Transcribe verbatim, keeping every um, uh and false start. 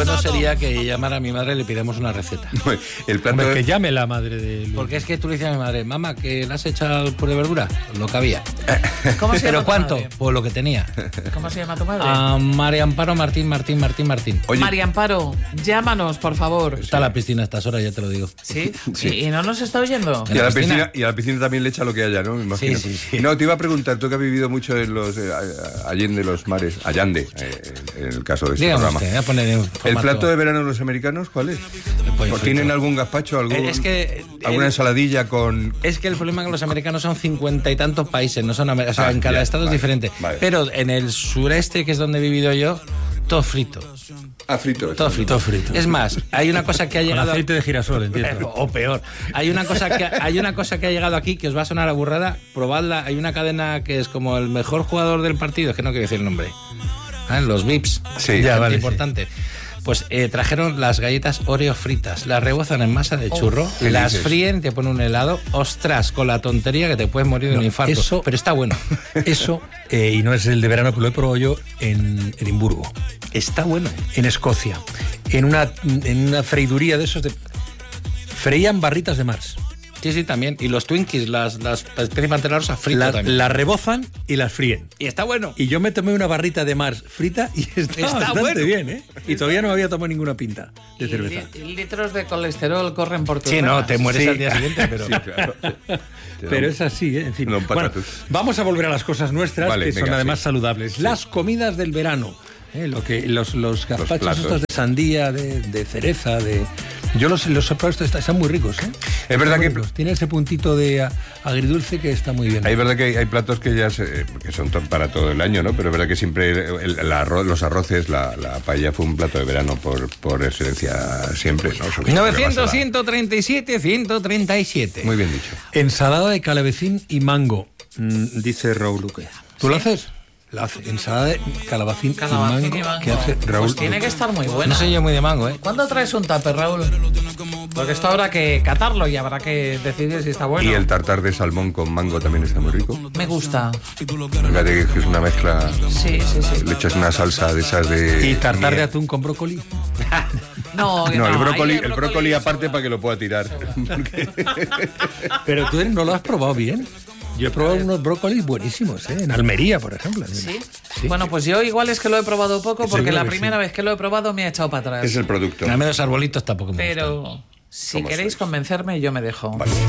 bueno sería que llamara a mi madre y le pidamos una receta. El plato Hombre, de... que llame la madre de Luis. Porque es que tú le dices a mi madre, mamá, que le has echado el puré de verdura, lo que había. ¿Cómo se ¿Pero llama tu cuánto? madre? Pues lo que tenía. ¿Cómo se llama tu madre? A María Amparo Martín, Martín, Martín, Martín. Oye, María Amparo, llámanos, por favor. Está en la piscina a estas horas, ya te lo digo. ¿Sí? Sí. ¿Y, y no nos está oyendo? y a, la piscina? piscina, y a la piscina también le echa lo que haya, ¿no? Me imagino. Sí, sí, sí. No, te iba a preguntar, tú que has vivido mucho en los eh, allende los mares, allande, eh, en el caso de este Dígame programa. usted, voy a poner en ¿El formato- plato de verano de los americanos cuál es? pollo ¿O frito. ¿Tienen algún gazpacho, algún, Eh, es que, alguna eh, ensaladilla con...? Es que el problema es que los americanos son cincuenta y tantos países, no son amer- o sea, Ah, en cada ya, estado vale, es diferente. vale. Pero en el sureste, que es donde he vivido yo, todo frito. Ah, frito. Todo frito. Todo frito. Es más, hay una cosa que ha Con llegado... aceite de girasol, entiendo. O peor. Hay una cosa que hay una cosa que ha llegado aquí que os va a sonar aburrada. Probadla. Hay una cadena que es como el mejor jugador del partido, es que no quiero decir el nombre. ¿Ah? Los V I Ps. Sí, Gente ya, vale, importante. Pues eh, trajeron las galletas Oreo fritas, las rebozan en masa de churro, ¿qué las dices? fríen y te ponen un helado. Ostras, con la tontería que te puedes morir de un No, infarto. eso- Pero está bueno. Eso, eh, y no es el de verano, pero lo he probado yo en Edimburgo, Está bueno. en Escocia, en una, en una freiduría de esos de... Freían barritas de Mars. Sí, sí, también. Y los Twinkies, las, las especies panterosas fritas La- también. Las rebozan y las fríen. Y está bueno. Y yo me tomé una barrita de Mars frita y está, Está bastante bueno. bien, ¿eh? Y todavía no había tomado ninguna pinta de Y cerveza. li- litros de colesterol corren por tus Sí, no, venas. te mueres Sí. al día siguiente, pero... Sí, claro. Pero es así, ¿eh? En fin. No, un Bueno, patatús. vamos a volver a las cosas nuestras, Vale, que son venga, además sí. saludables. Las comidas del verano. ¿eh? Lo que, los, los gazpachos platos. estos de sandía, de, de cereza, de... Yo los, los he probado, estos están muy ricos, ¿eh? Es verdad Están muy que- ricos. Tiene ese puntito de a- agridulce que está muy bien. Hay verdad que hay, hay platos que ya se- que son to- para todo el año, ¿no? Pero es verdad que siempre el, el arroz, los arroces, la, la paella fue un plato de verano por, por excelencia siempre, ¿no? Sobre todo novecientos, que vas a la- ciento treinta y siete, ciento treinta y siete. Muy bien dicho. Ensalada de calabacín y mango, mm, dice Raúl Luque. ¿Tú lo haces? La hace. Ensalada de calabacín, Calabacín y, y mango, mango. que hace Raúl Pues tiene Luque. que estar muy buena. No soy yo muy de mango, ¿eh? ¿Cuándo traes un tupper, Raúl? Porque esto habrá que catarlo y habrá que decidir si está bueno. Y el tartar de salmón con mango también está muy rico. Me gusta. Fíjate que es una mezcla. Sí, sí, sí. Le echas una salsa de esas de. ¿Y tartar de miel. atún con brócoli? No, No, el brócoli, ahí el brócoli aparte para que lo pueda tirar. Pero tú no lo has probado bien. Yo he probado unos brócolis buenísimos, ¿eh? En Almería, por ejemplo. ¿Sí? Sí. Bueno, pues yo igual es que lo he probado poco porque Seguro la que primera sí. vez que lo he probado me ha echado para atrás. Es el producto. A mí los arbolitos tampoco me gustan. Pero si ¿Cómo queréis sois? convencerme, yo me dejo. Vale.